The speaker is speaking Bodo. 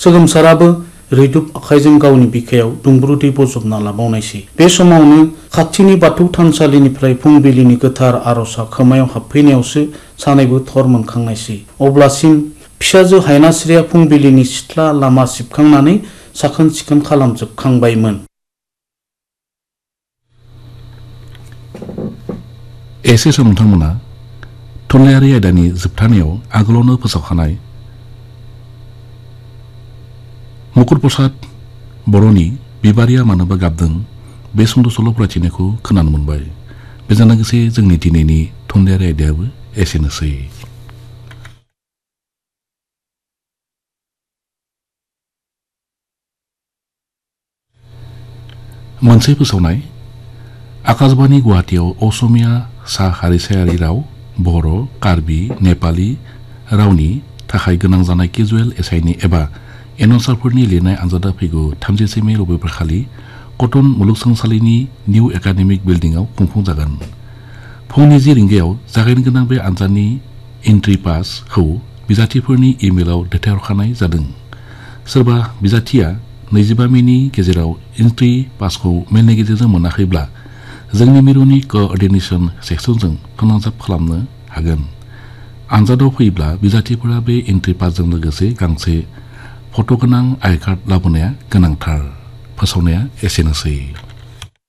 सोगोमसाराबो रैदुब आखाइजों गावनि बिखायाव दुंब्रु दै बजबना लाबावनायसै। बे समावनो खाथिनि बाथौ थानसालिनिफ्राय फुंबिलिनि गोथार आर'जआ खोमायाव हाबफैनायावसो सानैबो थर मोनखांनायसै। अब्लासिम फिसाजो हायनास्रिया फुंबिलिनि सिथ्ला लामा सिबखांनानै साखोन सिखोन खालामजोबखांबायमोन। एसे सम नोंथांमोना थुनलाइयारि आयदानि जोबथानायाव आगोलावनो फोसावखानाय मुकुर प्रसाद बर'नि बिबारिया मानोबा गाबदों बे सुंद' सल' फरायथिनायखौ खोनानो मोनबाय। बेजों लोगोसे जोंनि दिनैनि थुनलाइयारि आयदायाबो एसेनोसै। मोनसे फोसावनाय आकाशबाणी गुवाहाटीयाव असमिया सा हारिसायारि राव, बर', कार्बि, नेपाली रावनि थाखाय गोनां जानाय केजुएल एसाइनि एबा एनसारफोरनि लिरनाय आनजादा फैगौ 31 मे रबिबारखालि कटन मुलुगसोलोंसालिनि निउ एकाडेमिक बिल्डिंआव खुंफुंजागोन। फुंनि 10 रिंगायाव जागायनो गोनां बे आनजादनि एन्ट्रि पासखौ बिजाथिफोरनि इमेलाव दैथायहरखानाय जादों। सोरबा बिजाथिया 25 मेनि गेजेराव एन्ट्रि पासखौ मेलनि गेजेरजों मोनाखैब्ला जोंनि मिरुनि कोअर्डिनेशन सेक्सनजों फोनांजाब खालामनो हागोन। आनजादाव फैब्ला बिजाथिफोरा बे एन्ट्रि पासजों लोगोसे गांसे फट' गोनां आइ कार्ड लाबोनाया गोनांथार। फोसावनाया एसेनोसै।